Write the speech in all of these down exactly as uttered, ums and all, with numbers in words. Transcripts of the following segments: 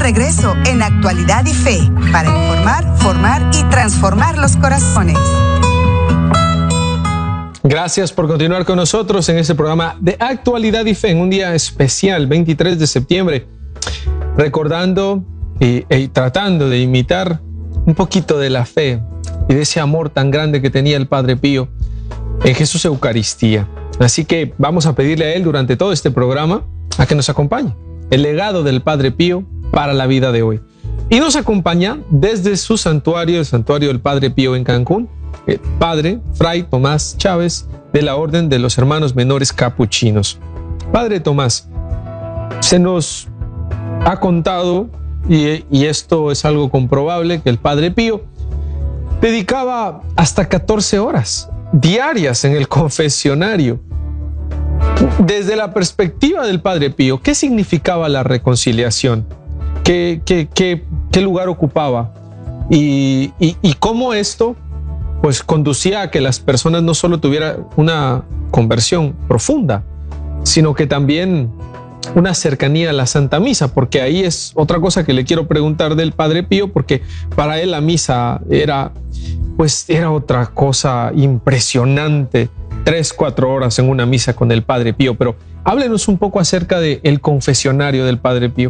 regreso en Actualidad y Fe para informar, formar y transformar los corazones. Gracias por continuar con nosotros en este programa de Actualidad y Fe en un día especial, veintitrés de septiembre, recordando y, y tratando de imitar un poquito de la fe y de ese amor tan grande que tenía el Padre Pío en Jesús Eucaristía. Así que vamos a pedirle a él durante todo este programa a que nos acompañe. El legado del Padre Pío para la vida de hoy. Y nos acompaña desde su santuario, el santuario del Padre Pío en Cancún, el Padre Fray Tomás Chávez de la Orden de los Hermanos Menores Capuchinos. Padre Tomás, se nos ha contado, y, y esto es algo comprobable, que el Padre Pío dedicaba hasta catorce horas diarias en el confesionario. Desde la perspectiva del Padre Pío, ¿qué significaba la reconciliación? ¿Qué, qué, qué, qué lugar ocupaba? Y, y, y cómo esto pues, conducía a que las personas no solo tuvieran una conversión profunda, sino que también una cercanía a la Santa Misa, porque ahí es otra cosa que le quiero preguntar del Padre Pío, porque para él la misa era, pues, era otra cosa impresionante. Tres, cuatro horas en una misa con el Padre Pío, pero háblenos un poco acerca del confesionario del Padre Pío.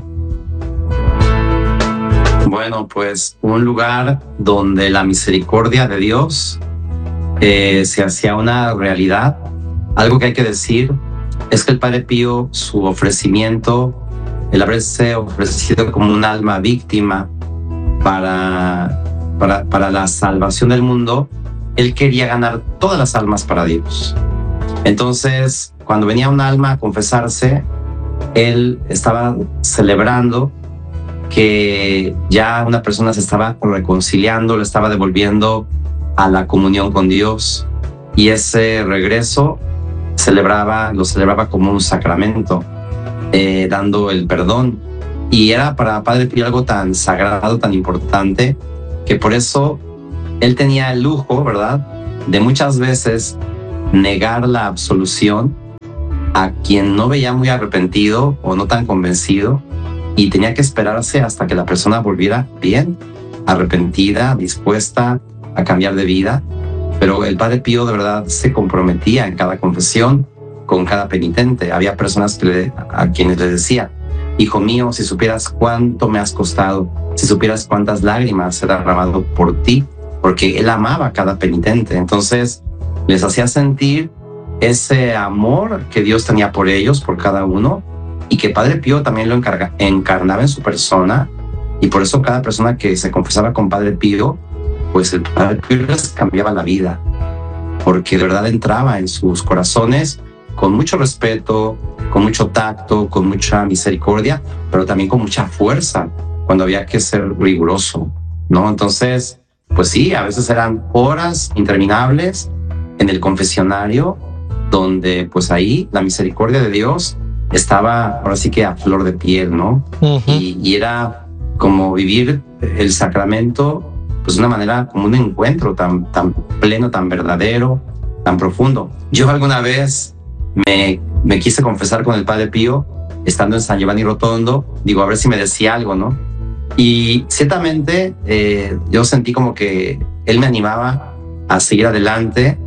Bueno, pues un lugar donde la misericordia de Dios eh, se hacía una realidad. Algo que hay que decir es que el Padre Pío, su ofrecimiento, el haberse ofrecido como un alma víctima para, para, para la salvación del mundo, él quería ganar todas las almas para Dios. Entonces, cuando venía un alma a confesarse, él estaba celebrando que ya una persona se estaba reconciliando, le estaba devolviendo a la comunión con Dios, y ese regreso celebraba, lo celebraba como un sacramento, eh, dando el perdón. Y era para Padre Pío algo tan sagrado, tan importante, que por eso él tenía el lujo, ¿verdad?, de muchas veces negar la absolución a quien no veía muy arrepentido o no tan convencido, y tenía que esperarse hasta que la persona volviera bien, arrepentida, dispuesta a cambiar de vida. Pero el Padre Pío de verdad se comprometía en cada confesión con cada penitente. Había personas que le, a quienes le decía: hijo mío, si supieras cuánto me has costado, si supieras cuántas lágrimas he derramado por ti, porque él amaba a cada penitente. Entonces les hacía sentir ese amor que Dios tenía por ellos, por cada uno, y que Padre Pío también lo encarga, encarnaba en su persona. Y por eso cada persona que se confesaba con Padre Pío, pues el Padre Pío les cambiaba la vida, porque de verdad entraba en sus corazones con mucho respeto, con mucho tacto, con mucha misericordia, pero también con mucha fuerza cuando había que ser riguroso, ¿no? Entonces, pues sí, a veces eran horas interminables en el confesionario, donde pues ahí la misericordia de Dios estaba ahora sí que a flor de piel, ¿no? Uh-huh. y, y era como vivir el sacramento pues de una manera, como un encuentro tan, tan pleno, tan verdadero, tan profundo. Yo alguna vez me, me quise confesar con el Padre Pío estando en San Giovanni Rotondo, digo, a ver si me decía algo, ¿no? Y ciertamente eh, yo sentí como que él me animaba a seguir adelante.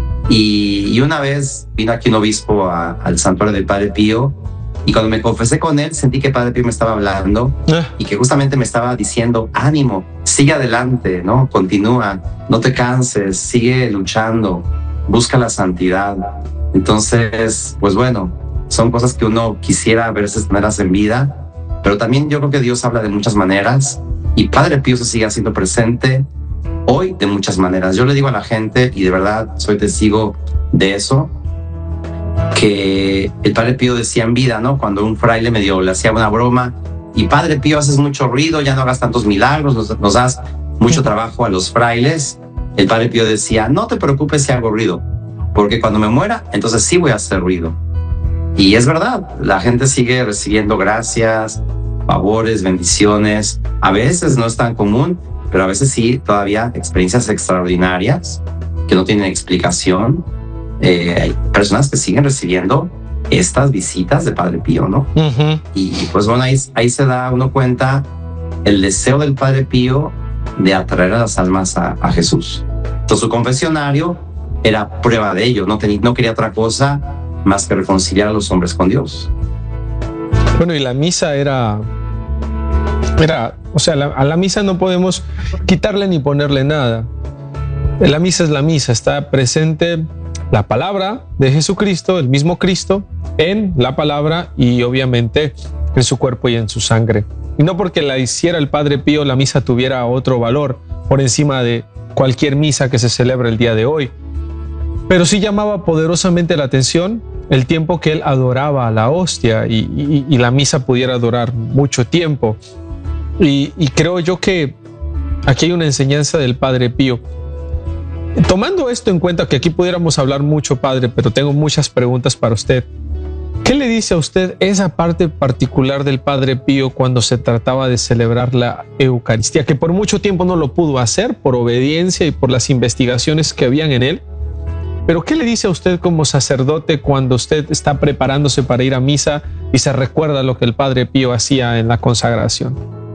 Y, y una vez vino aquí un obispo a, al santuario del Padre Pío, y cuando me confesé con él sentí que Padre Pío me estaba hablando eh. y que justamente me estaba diciendo: ánimo, sigue adelante, ¿no? Continúa, no te canses, sigue luchando, busca la santidad. Entonces, pues bueno, son cosas que uno quisiera a veces tenerlas en vida, pero también yo creo que Dios habla de muchas maneras, y Padre Pío se sigue haciendo presente hoy de muchas maneras. Yo le digo a la gente, y de verdad soy testigo de eso, que el Padre Pío decía en vida, ¿no? Cuando un fraile medio le hacía una broma: y Padre Pío, haces mucho ruido, ya no hagas tantos milagros, nos, nos das mucho trabajo a los frailes. El Padre Pío decía: no te preocupes si hago ruido, porque cuando me muera, entonces sí voy a hacer ruido. Y es verdad, la gente sigue recibiendo gracias, favores, bendiciones. A veces no es tan común, pero a veces sí, todavía experiencias extraordinarias que no tienen explicación. Eh, hay personas que siguen recibiendo estas visitas de Padre Pío, ¿no? Uh-huh. Y pues bueno, ahí, ahí se da uno cuenta el deseo del Padre Pío de atraer a las almas a, a Jesús. Entonces su confesionario era prueba de ello, no, tenía, no quería otra cosa más que reconciliar a los hombres con Dios. Bueno, y la misa era, era o sea, la, a la misa no podemos quitarle ni ponerle nada. La misa es la misa, está presente la palabra de Jesucristo, el mismo Cristo, en la palabra y obviamente en su cuerpo y en su sangre. Y no porque la hiciera el Padre Pío, la misa tuviera otro valor por encima de cualquier misa que se celebre el día de hoy. Pero sí llamaba poderosamente la atención el tiempo que él adoraba a la hostia y, y, y la misa pudiera durar mucho tiempo. Y, y creo yo que aquí hay una enseñanza del Padre Pío. Tomando esto en cuenta, que aquí pudiéramos hablar mucho, Padre, pero tengo muchas preguntas para usted. ¿Qué le dice a usted esa parte particular del Padre Pío cuando se trataba de celebrar la Eucaristía, que por mucho tiempo no lo pudo hacer por obediencia y por las investigaciones que habían en él? Pero ¿qué le dice a usted como sacerdote cuando usted está preparándose para ir a misa y se recuerda lo que el Padre Pío hacía en la consagración?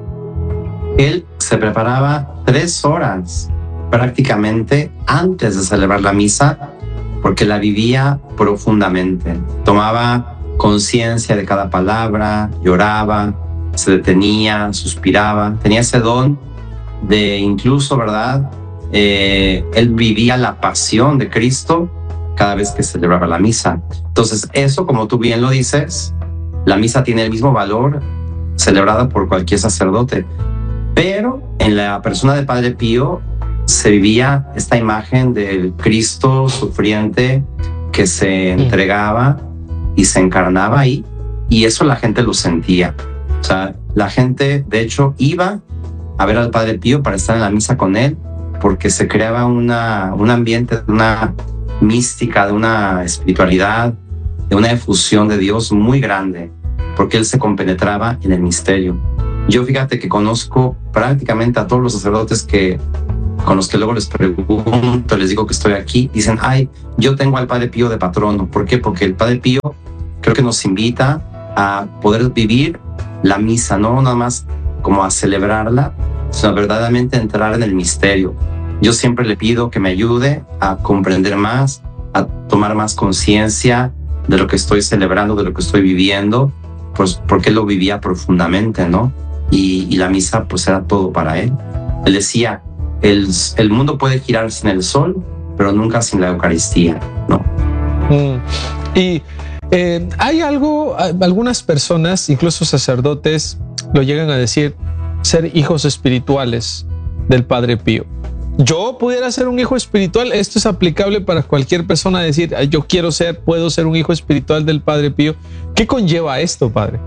Él se preparaba tres horas prácticamente antes de celebrar la misa porque la vivía profundamente. Tomaba conciencia de cada palabra, lloraba, se detenía, suspiraba. Tenía ese don de incluso, ¿verdad? Eh, él vivía la pasión de Cristo cada vez que celebraba la misa. Entonces eso, como tú bien lo dices, la misa tiene el mismo valor celebrada por cualquier sacerdote, pero en la persona del Padre Pío se vivía esta imagen del Cristo sufriente que se entregaba y se encarnaba ahí, y eso la gente lo sentía. O sea, la gente de hecho iba a ver al Padre Pío para estar en la misa con él, porque se creaba una, un ambiente, una mística, de una espiritualidad, de una efusión de Dios muy grande, porque él se compenetraba en el misterio. Yo fíjate que conozco prácticamente a todos los sacerdotes que, con los que luego les pregunto, les digo que estoy aquí, dicen, ay, yo tengo al Padre Pío de patrono. ¿Por qué? Porque el Padre Pío creo que nos invita a poder vivir la misa, no nada más como a celebrarla, sino verdaderamente entrar en el misterio. Yo siempre le pido que me ayude a comprender más, a tomar más conciencia de lo que estoy celebrando, de lo que estoy viviendo, pues porque él lo vivía profundamente, ¿no? Y, y la misa pues era todo para él. Él decía, el, el mundo puede girar sin el sol, pero nunca sin la Eucaristía, ¿no? Mm. Y eh, hay algo, algunas personas, incluso sacerdotes, lo llegan a decir, ser hijos espirituales del Padre Pío. Yo pudiera ser un hijo espiritual. Esto es aplicable para cualquier persona, decir, yo quiero ser, puedo ser un hijo espiritual del Padre Pío. ¿Qué conlleva esto, Padre?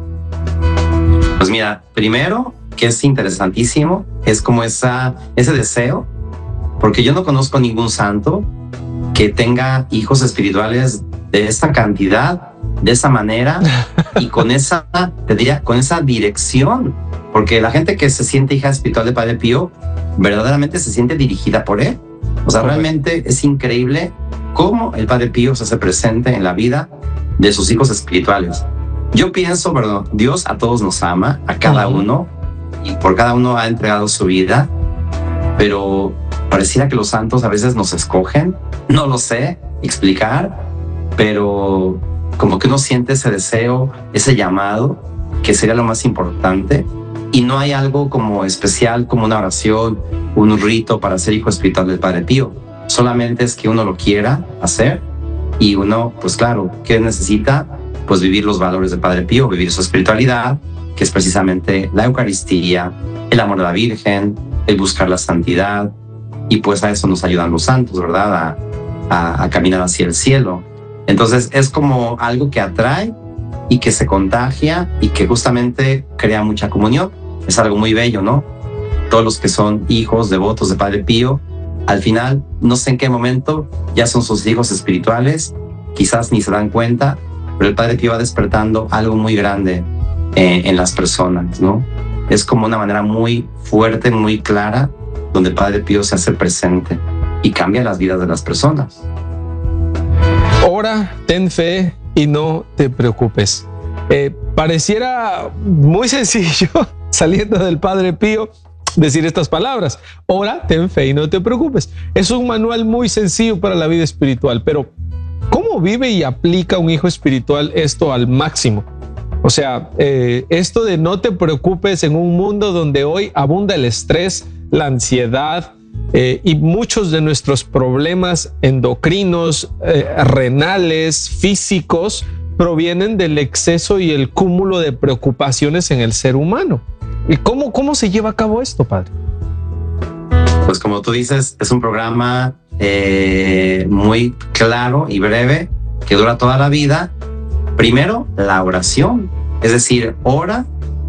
Pues mira, primero, que es interesantísimo, es como esa, ese deseo, porque yo no conozco ningún santo que tenga hijos espirituales de esa cantidad, de esa manera y con esa, te diría, con esa dirección, porque la gente que se siente hija espiritual del Padre Pío verdaderamente se siente dirigida por él. O sea, realmente es increíble cómo el Padre Pío se hace presente en la vida de sus hijos espirituales. Yo pienso, perdón, Dios a todos nos ama, a cada uh-huh. uno, y por cada uno ha entregado su vida, pero pareciera que los santos a veces nos escogen. No lo sé explicar, pero como que uno siente ese deseo, ese llamado, que sería lo más importante. Y no hay algo como especial, como una oración, un rito para ser hijo espiritual del Padre Pío. Solamente es que uno lo quiera hacer y uno, pues claro, ¿qué necesita? Pues vivir los valores del Padre Pío, vivir su espiritualidad, que es precisamente la Eucaristía, el amor a la Virgen, el buscar la santidad, y pues a eso nos ayudan los santos, ¿verdad? A, a, a caminar hacia el cielo. Entonces es como algo que atrae y que se contagia y que justamente crea mucha comunión. Es algo muy bello, ¿no? Todos los que son hijos devotos de Padre Pío, al final, no sé en qué momento, ya son sus hijos espirituales, quizás ni se dan cuenta, pero el Padre Pío va despertando algo muy grande eh, en las personas, ¿no? Es como una manera muy fuerte, muy clara, donde el Padre Pío se hace presente y cambia las vidas de las personas. Ora, ten fe y no te preocupes. Eh, pareciera muy sencillo, saliendo del Padre Pío, decir estas palabras: ora, ten fe y no te preocupes. Es un manual muy sencillo para la vida espiritual, pero ¿cómo vive y aplica un hijo espiritual esto al máximo? O sea, eh, esto de no te preocupes en un mundo donde hoy abunda el estrés, la ansiedad eh, y muchos de nuestros problemas endocrinos, eh, renales, físicos, provienen del exceso y el cúmulo de preocupaciones en el ser humano. ¿Y cómo, cómo se lleva a cabo esto, padre? Pues como tú dices, es un programa eh, muy claro y breve que dura toda la vida. Primero, la oración, es decir, ora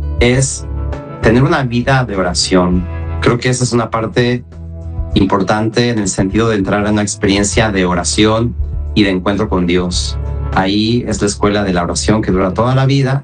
es tener una vida de oración. Creo que esa es una parte importante en el sentido de entrar en una experiencia de oración y de encuentro con Dios. Ahí es la escuela de la oración que dura toda la vida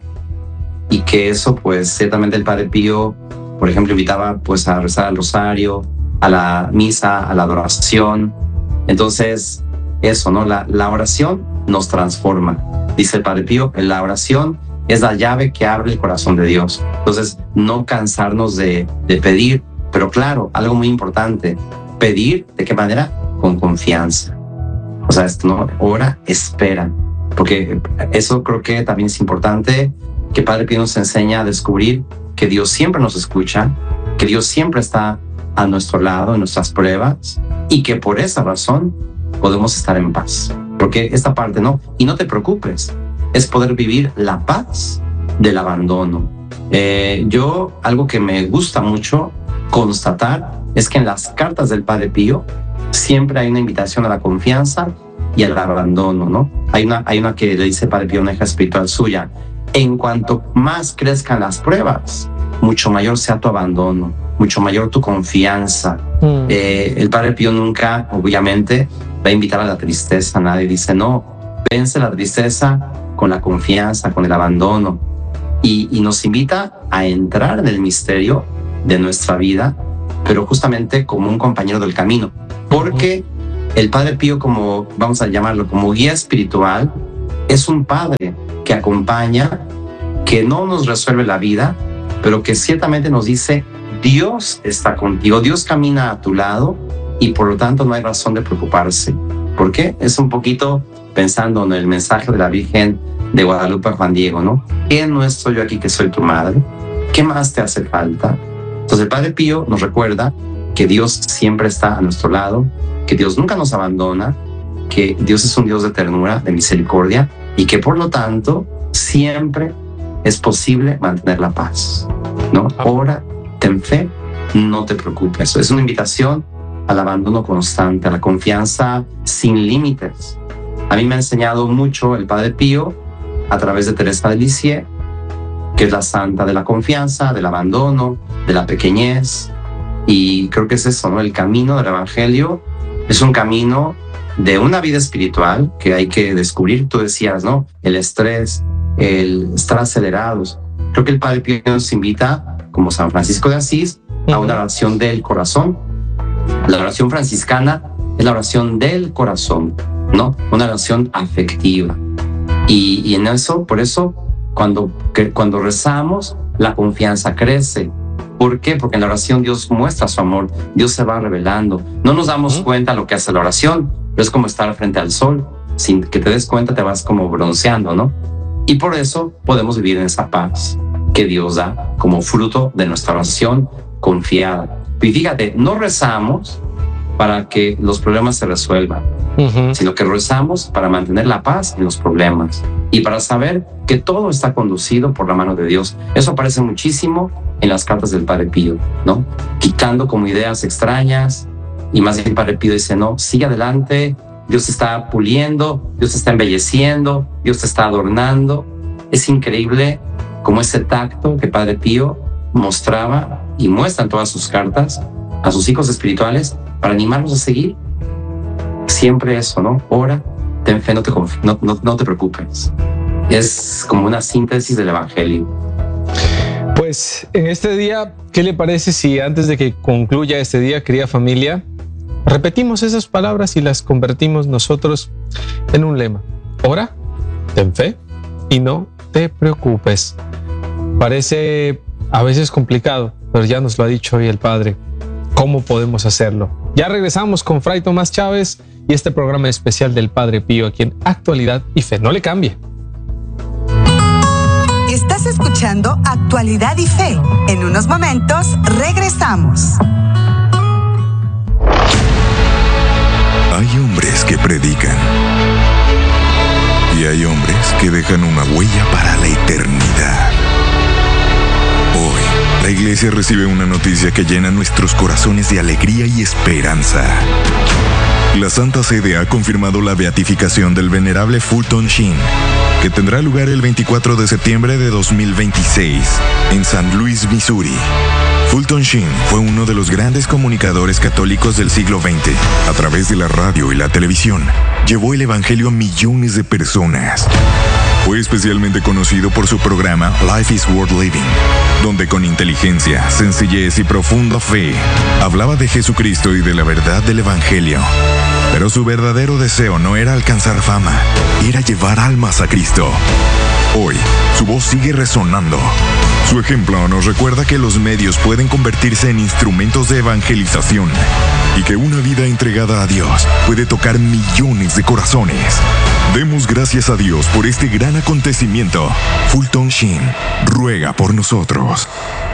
y que eso, pues, ciertamente el Padre Pío, por ejemplo, invitaba pues a rezar al rosario, a la misa, a la adoración. Entonces, eso, ¿no? La, la oración nos transforma. Dice el Padre Pío, la oración es la llave que abre el corazón de Dios. Entonces, no cansarnos de, de pedir, pero claro, algo muy importante, pedir, ¿de qué manera? Con confianza. O sea, esto no, ora, espera, porque eso creo que también es importante, que Padre Pío nos enseña a descubrir que Dios siempre nos escucha, que Dios siempre está a nuestro lado en nuestras pruebas y que por esa razón podemos estar en paz. Porque esta parte, ¿no? Y no te preocupes, es poder vivir la paz del abandono. Eh, yo, algo que me gusta mucho constatar es que en las cartas del Padre Pío siempre hay una invitación a la confianza y al abandono, ¿no? Hay una, hay una que le dice Padre Pío, una hija espiritual suya: en cuanto más crezcan las pruebas, mucho mayor sea tu abandono, mucho mayor tu confianza. Mm. Eh, el Padre Pío nunca, obviamente, va a invitar a la tristeza. Nadie dice, no, vence la tristeza con la confianza, con el abandono. Y, y nos invita a entrar en el misterio de nuestra vida, pero justamente como un compañero del camino. Porque el Padre Pío, como vamos a llamarlo, como guía espiritual, es un padre que acompaña, que no nos resuelve la vida, pero que ciertamente nos dice, Dios está contigo, Dios camina a tu lado y por lo tanto no hay razón de preocuparse. ¿Por qué? Es un poquito pensando en el mensaje de la Virgen de Guadalupe a Juan Diego, ¿no? ¿Qué no estoy yo aquí que soy tu madre? ¿Qué más te hace falta? Entonces el Padre Pío nos recuerda que Dios siempre está a nuestro lado, que Dios nunca nos abandona, que Dios es un Dios de ternura, de misericordia y que por lo tanto siempre es posible mantener la paz, ¿no? Ora, ten fe, no te preocupes. Es una invitación al abandono constante, a la confianza sin límites. A mí me ha enseñado mucho el Padre Pío a través de Teresa de Lisieux, que es la santa de la confianza, del abandono, de la pequeñez. Y creo que es eso, ¿no? El camino del Evangelio es un camino de una vida espiritual que hay que descubrir. Tú decías, ¿no? El estrés, el estar acelerados. Creo que el Padre Pío nos invita, como San Francisco de Asís, a una oración del corazón. La oración franciscana es la oración del corazón, ¿no? Una oración afectiva. Y, y en eso, por eso, cuando, que, cuando rezamos, la confianza crece. ¿Por qué? Porque en la oración Dios muestra su amor, Dios se va revelando. No nos damos cuenta de lo que hace la oración, pero es como estar frente al sol. Sin que te des cuenta te vas como bronceando, ¿no? Y por eso podemos vivir en esa paz que Dios da como fruto de nuestra oración confiada. Y fíjate, no rezamos para que los problemas se resuelvan, uh-huh. sino que rezamos para mantener la paz en los problemas y para saber que todo está conducido por la mano de Dios. Eso aparece muchísimo en las cartas del Padre Pío, ¿no? Quitando como ideas extrañas, y más bien el Padre Pío dice, no, sigue adelante, Dios te está puliendo, Dios te está embelleciendo, Dios te está adornando. Es increíble como ese tacto que Padre Pío mostraba y muestra en todas sus cartas a sus hijos espirituales para animarlos a seguir. Siempre eso, ¿no? Ora, ten fe, no te, conf- no, no, no te preocupes. Es como una síntesis del Evangelio. Pues en este día, ¿qué le parece si antes de que concluya este día, querida familia, repetimos esas palabras y las convertimos nosotros en un lema? Ora, ten fe y no te preocupes. Parece a veces complicado, pero ya nos lo ha dicho hoy el Padre, cómo podemos hacerlo. Ya regresamos con Fray Tomás Chávez y este programa especial del Padre Pío aquí en Actualidad y Fe. No le cambie. Estás escuchando Actualidad y Fe. En unos momentos regresamos. Hay hombres que predican y hay hombres que dejan una huella para la eternidad. Hoy, la iglesia recibe una noticia que llena nuestros corazones de alegría y esperanza. La Santa Sede ha confirmado la beatificación del venerable Fulton Sheen, que tendrá lugar el veinticuatro de septiembre de dos mil veintiséis en Saint Louis, Missouri. Fulton Sheen fue uno de los grandes comunicadores católicos del siglo veinte. A través de la radio y la televisión, llevó el evangelio a millones de personas. Fue especialmente conocido por su programa Life is Worth Living, donde con inteligencia, sencillez y profunda fe, hablaba de Jesucristo y de la verdad del evangelio. Pero su verdadero deseo no era alcanzar fama, era llevar almas a Cristo. Hoy, su voz sigue resonando. Su ejemplo nos recuerda que los medios pueden convertirse en instrumentos de evangelización y que una vida entregada a Dios puede tocar millones de corazones. Demos gracias a Dios por este gran acontecimiento. Fulton Sheen ruega por nosotros.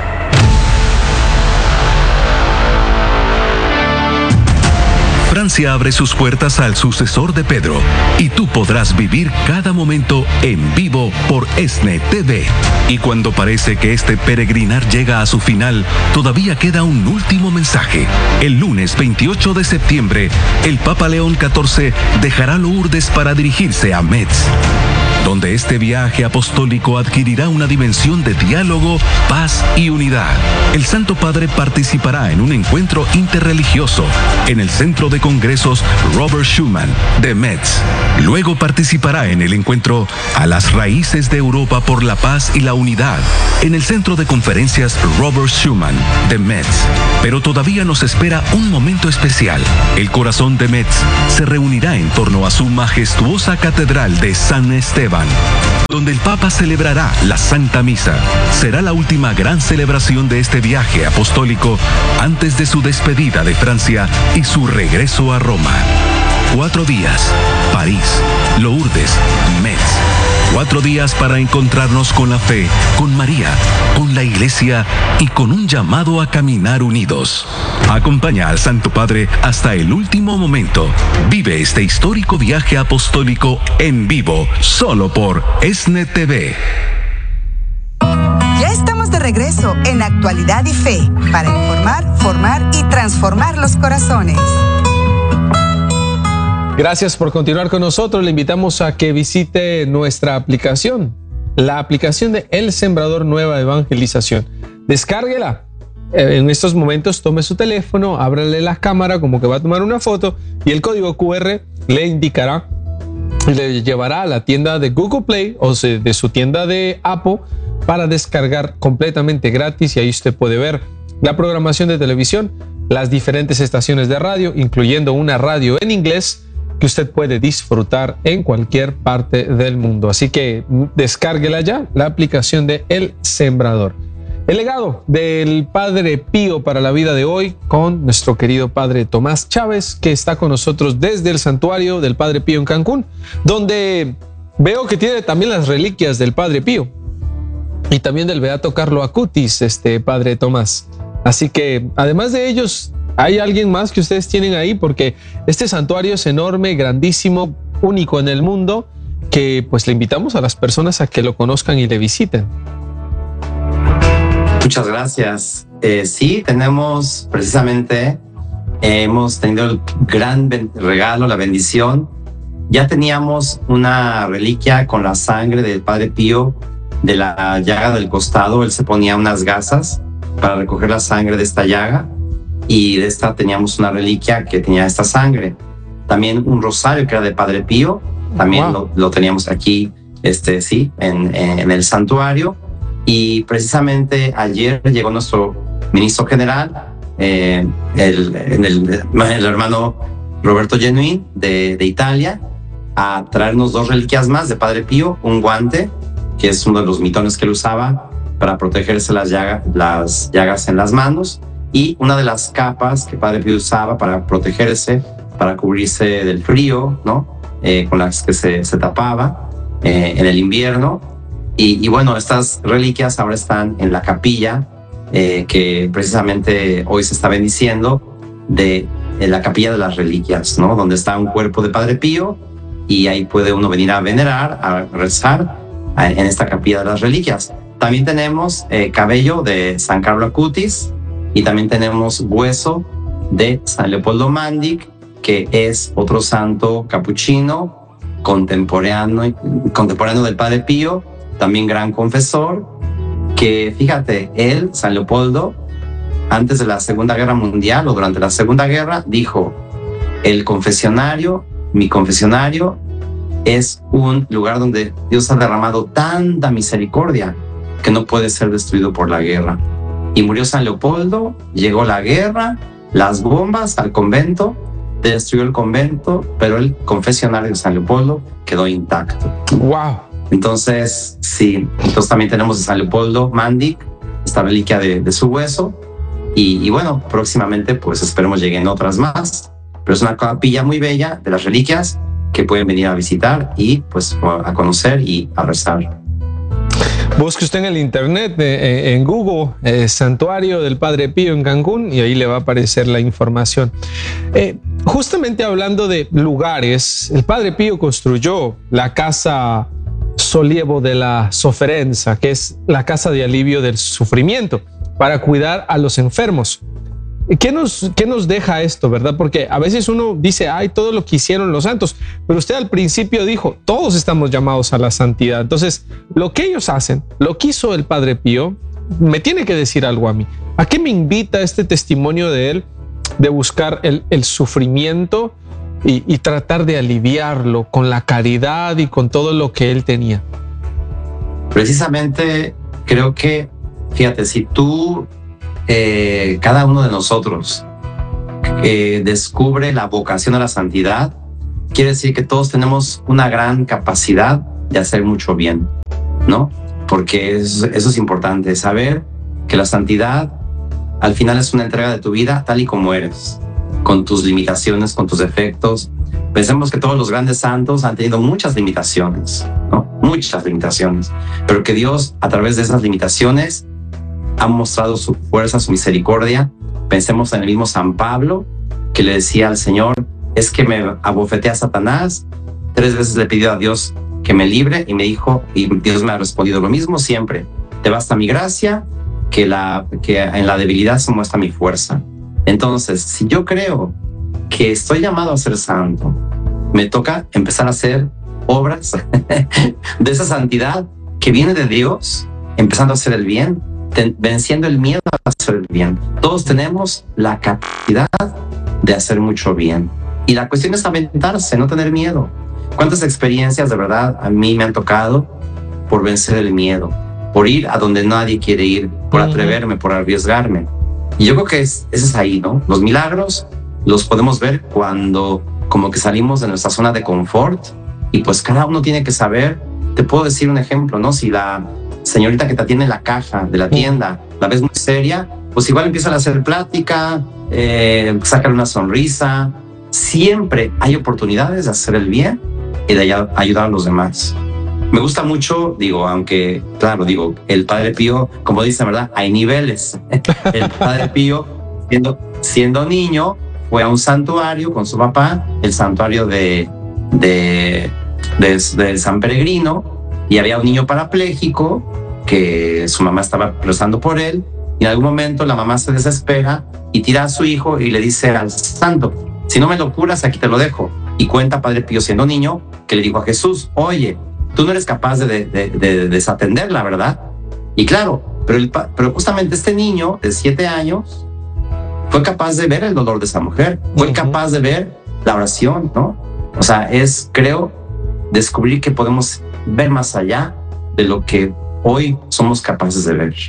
Francia abre sus puertas al sucesor de Pedro y tú podrás vivir cada momento en vivo por ESNE T V. Y cuando parece que este peregrinar llega a su final, todavía queda un último mensaje. El lunes veintiocho de septiembre, el Papa León catorce dejará Lourdes para dirigirse a Metz, donde este viaje apostólico adquirirá una dimensión de diálogo, paz y unidad. El Santo Padre participará en un encuentro interreligioso en el Centro de Congresos Robert Schuman de Metz. Luego participará en el encuentro A las Raíces de Europa por la Paz y la Unidad en el Centro de Conferencias Robert Schuman de Metz. Pero todavía nos espera un momento especial. El corazón de Metz se reunirá en torno a su majestuosa catedral de San Esteban, donde el Papa celebrará la Santa Misa. Será la última gran celebración de este viaje apostólico antes de su despedida de Francia y su regreso a Roma. Cuatro días, París, Lourdes, Metz. Cuatro días para encontrarnos con la fe, con María, con la Iglesia y con un llamado a caminar unidos. Acompaña al Santo Padre hasta el último momento. Vive este histórico viaje apostólico en vivo, solo por ESNE T V. Ya estamos de regreso en Actualidad y Fe, para informar, formar y transformar los corazones. Gracias por continuar con nosotros. Le invitamos a que visite nuestra aplicación, la aplicación de El Sembrador Nueva Evangelización. Descárguela. En estos momentos tome su teléfono, ábrale la cámara como que va a tomar una foto y el código Q R le indicará y le llevará a la tienda de Google Play o de su tienda de Apple para descargar completamente gratis, y ahí usted puede ver la programación de televisión, las diferentes estaciones de radio, incluyendo una radio en inglés que usted puede disfrutar en cualquier parte del mundo. Así que descárguela ya, la aplicación de El Sembrador. El legado del Padre Pío para la vida de hoy, con nuestro querido Padre Tomás Chávez, que está con nosotros desde el santuario del Padre Pío en Cancún, donde veo que tiene también las reliquias del Padre Pío y también del Beato Carlo Acutis, este Padre Tomás. Así que además de ellos, ¿hay alguien más que ustedes tienen ahí? Porque este santuario es enorme, grandísimo, único en el mundo, que pues le invitamos a las personas a que lo conozcan y le visiten. Muchas gracias. Eh, sí, tenemos precisamente, eh, hemos tenido el gran regalo, la bendición. Ya teníamos una reliquia con la sangre del Padre Pío de la llaga del costado. Él se ponía unas gasas para recoger la sangre de esta llaga, y de esta teníamos una reliquia que tenía esta sangre. También un rosario que era de Padre Pío, también wow. lo, lo teníamos aquí, este, sí, en, en el santuario. Y precisamente ayer llegó nuestro ministro general, eh, el, el, el hermano Roberto Genuín de, de Italia, a traernos dos reliquias más de Padre Pío, un guante, que es uno de los mitones que él usaba para protegerse las, llaga, las llagas en las manos, y una de las capas que Padre Pío usaba para protegerse, para cubrirse del frío, ¿no? Eh, con las que se, se tapaba eh, en el invierno. Y, y bueno, estas reliquias ahora están en la capilla eh, que precisamente hoy se está bendiciendo, de, de la capilla de las reliquias, ¿no? Donde está un cuerpo de Padre Pío, y ahí puede uno venir a venerar, a rezar a, en esta capilla de las reliquias. También tenemos eh, cabello de San Carlo Acutis, y también tenemos hueso de San Leopoldo Mandic, que es otro santo capuchino contemporáneo, contemporáneo del Padre Pío, también gran confesor, que fíjate, él, San Leopoldo, antes de la Segunda Guerra Mundial o durante la Segunda Guerra, dijo: el confesionario, mi confesionario, es un lugar donde Dios ha derramado tanta misericordia que no puede ser destruido por la guerra. Y murió San Leopoldo, llegó la guerra, las bombas al convento, destruyó el convento, pero el confesionario de San Leopoldo quedó intacto. ¡Wow! Entonces, sí, entonces también tenemos de San Leopoldo Mandic, esta reliquia de, de su hueso, y, y bueno, próximamente pues esperemos lleguen otras más, pero es una capilla muy bella de las reliquias que pueden venir a visitar y pues a conocer y a rezar. Busque usted en el internet, eh, en Google, eh, Santuario del Padre Pío en Cancún, y ahí le va a aparecer la información. Eh, justamente hablando de lugares, el Padre Pío construyó la casa Solievo de la Sofferenza, que es la casa de alivio del sufrimiento, para cuidar a los enfermos. ¿Qué nos, qué nos deja esto, verdad? Porque a veces uno dice, ay, todo lo que hicieron los santos, pero usted al principio dijo, todos estamos llamados a la santidad. Entonces, lo que ellos hacen, lo que hizo el Padre Pío, me tiene que decir algo a mí. ¿A qué me invita este testimonio de él, de buscar el, el sufrimiento y, y tratar de aliviarlo con la caridad y con todo lo que él tenía? Precisamente, creo que, fíjate, si tú... Eh, cada uno de nosotros eh, descubre la vocación a la santidad, quiere decir que todos tenemos una gran capacidad de hacer mucho bien, ¿no? Porque eso, eso es importante, saber que la santidad al final es una entrega de tu vida tal y como eres, con tus limitaciones, con tus defectos. Pensemos que todos los grandes santos han tenido muchas limitaciones, ¿no? Muchas limitaciones, pero que Dios, a través de esas limitaciones, ha mostrado su fuerza, su misericordia. Pensemos en el mismo San Pablo, que le decía al Señor, es que me abofeté a Satanás, tres veces le pidió a Dios que me libre, y me dijo, y Dios me ha respondido lo mismo siempre: te basta mi gracia, que, la, que en la debilidad se muestra mi fuerza. Entonces, si yo creo que estoy llamado a ser santo, me toca empezar a hacer obras de esa santidad que viene de Dios, empezando a hacer el bien, venciendo el miedo a hacer el bien. Todos tenemos la capacidad de hacer mucho bien, y la cuestión es aventarse, no tener miedo. ¿Cuántas experiencias de verdad a mí me han tocado por vencer el miedo, por ir a donde nadie quiere ir, por atreverme, por arriesgarme? Y yo creo que es, ese es ahí, ¿no? Los milagros los podemos ver cuando como que salimos de nuestra zona de confort, y pues cada uno tiene que saber. Te puedo decir un ejemplo, ¿no? Si la señorita que te atiende en la caja de la tienda la ves muy seria, pues igual empiezan a hacer plática, eh, sacar una sonrisa. Siempre hay oportunidades de hacer el bien y de ayudar a los demás. Me gusta mucho, digo, aunque, claro, digo, el Padre Pío, como dicen, ¿verdad? Hay niveles. El Padre Pío, siendo, siendo niño, fue a un santuario con su papá, el santuario de, de, de, de San Peregrino, y había un niño parapléjico que su mamá estaba rezando por él, y en algún momento la mamá se desespera y tira a su hijo y le dice al santo, si no me lo curas, aquí te lo dejo. Y cuenta Padre Pío, siendo niño, que le dijo a Jesús, oye, tú no eres capaz de, de, de, de desatenderla, ¿verdad? Y claro, pero, el, pero justamente este niño de siete años fue capaz de ver el dolor de esa mujer, fue uh-huh. capaz de ver la oración, ¿no? O sea, es, creo, descubrir que podemos ver más allá de lo que hoy somos capaces de ver.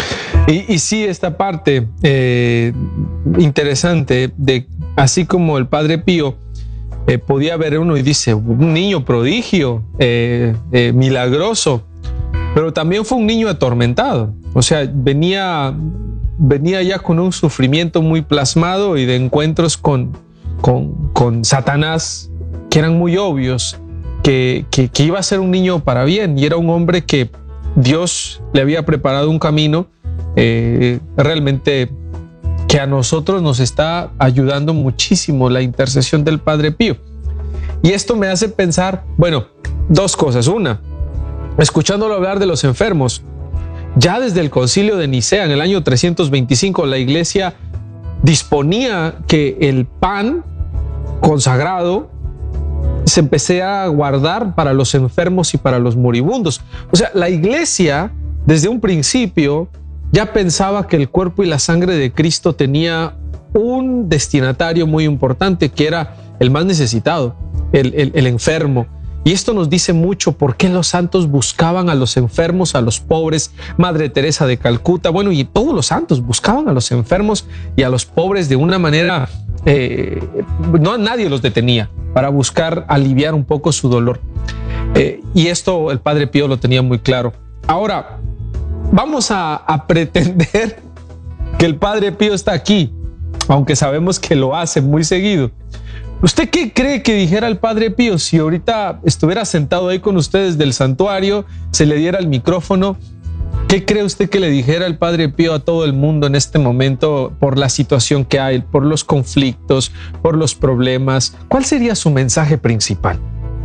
Y, y sí, esta parte eh, interesante de así como el Padre Pío eh, podía ver uno y dice, un niño prodigio, eh, eh, milagroso, pero también fue un niño atormentado. O sea, venía, venía ya con un sufrimiento muy plasmado y de encuentros con, con, con Satanás que eran muy obvios, que, que, que iba a ser un niño para bien, y era un hombre que Dios le había preparado un camino eh, realmente que a nosotros nos está ayudando muchísimo la intercesión del Padre Pío. Y esto me hace pensar, bueno, dos cosas. Una, escuchándolo hablar de los enfermos, ya desde el Concilio de Nicea en el año trescientos veinticinco, la Iglesia disponía que el pan consagrado se empecé a guardar para los enfermos y para los moribundos. O sea, la Iglesia desde un principio ya pensaba que el cuerpo y la sangre de Cristo tenía un destinatario muy importante, que era el más necesitado, el, el, el enfermo. Y esto nos dice mucho por qué los santos buscaban a los enfermos, a los pobres. Madre Teresa de Calcuta, bueno, y todos los santos buscaban a los enfermos y a los pobres de una manera, eh, no nadie los detenía, para buscar aliviar un poco su dolor. Eh, y esto el Padre Pío lo tenía muy claro. Ahora, vamos a, a pretender que el Padre Pío está aquí, aunque sabemos que lo hace muy seguido. ¿Usted qué cree que dijera el Padre Pío si ahorita estuviera sentado ahí con ustedes del santuario, se le diera el micrófono? ¿Qué cree usted que le dijera el Padre Pío a todo el mundo en este momento por la situación que hay, por los conflictos, por los problemas? ¿Cuál sería su mensaje principal?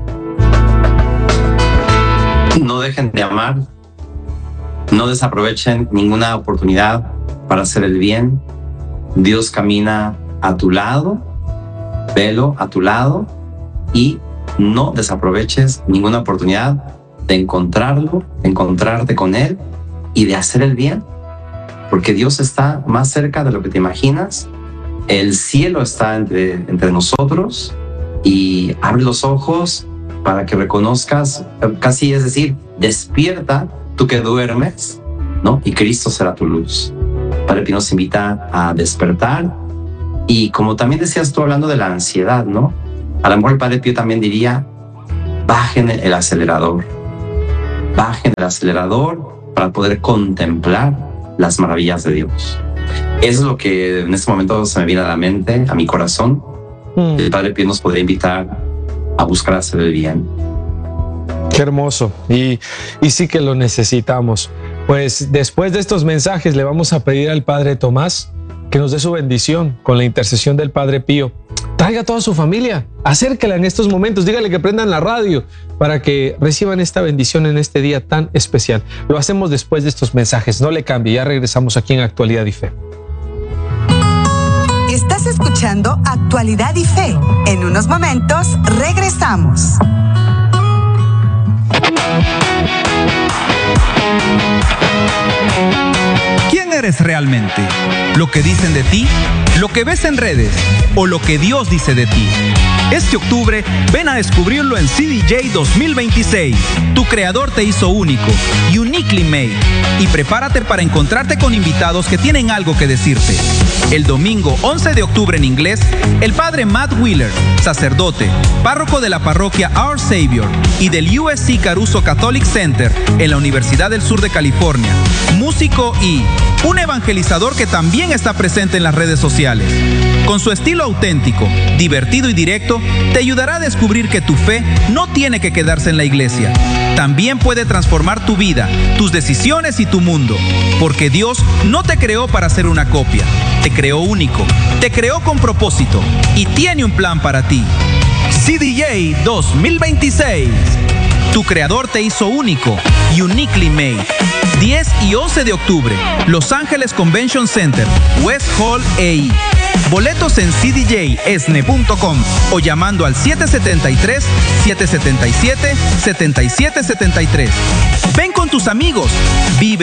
No dejen de amar, no desaprovechen ninguna oportunidad para hacer el bien. Dios camina a tu lado, velo a tu lado, y no desaproveches ninguna oportunidad de encontrarlo, encontrarte con Él y de hacer el bien, porque Dios está más cerca de lo que te imaginas. El cielo está entre, entre nosotros, y abre los ojos para que reconozcas, casi es decir, despierta tú que duermes, ¿no? Y Cristo será tu luz. Padre Pío nos invita a despertar, y como también decías tú hablando de la ansiedad, ¿no? A lo mejor el Padre Pío también diría, bajen el acelerador, bajen el acelerador para poder contemplar las maravillas de Dios. Eso es lo que en este momento se me viene a la mente, a mi corazón. Mm. El Padre Pío nos podría invitar a buscar hacer el bien. Qué hermoso, y, y sí que lo necesitamos. Pues después de estos mensajes le vamos a pedir al Padre Tomás que nos dé su bendición con la intercesión del Padre Pío. Traiga a toda su familia, acérquela en estos momentos, dígale que prendan la radio para que reciban esta bendición en este día tan especial. Lo hacemos después de estos mensajes, no le cambie, ya regresamos aquí en Actualidad y Fe. Estás escuchando Actualidad y Fe. En unos momentos regresamos. ¿Quién eres realmente? ¿Lo que dicen de ti? ¿Lo que ves en redes? ¿O lo que Dios dice de ti? Este octubre, ven a descubrirlo en C D J dos mil veintiséis. Tu creador te hizo único, uniquely made. Y prepárate para encontrarte con invitados que tienen algo que decirte. El domingo once de octubre en inglés, el padre Matt Wheeler, sacerdote, párroco de la parroquia Our Savior y del U S C Caruso Catholic Center en la Universidad del Sur de California, músico y un evangelizador que también está presente en las redes sociales. Con su estilo auténtico, divertido y directo, te ayudará a descubrir que tu fe no tiene que quedarse en la iglesia. También puede transformar tu vida, tus decisiones y tu mundo. Porque Dios no te creó para ser una copia. Te creó único, te creó con propósito y tiene un plan para ti. C D J dos mil veintiséis. Tu creador te hizo único, uniquely made. diez y once de octubre, Los Ángeles Convention Center, West Hall E I. Boletos en c d j s n e punto com o llamando al siete siete tres, siete siete siete, siete siete siete tres. Ven con tus amigos, vive